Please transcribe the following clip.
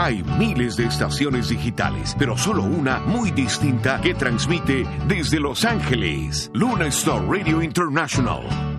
Hay miles de estaciones digitales, pero solo una muy distinta que transmite desde Los Ángeles. Luna Star Radio International.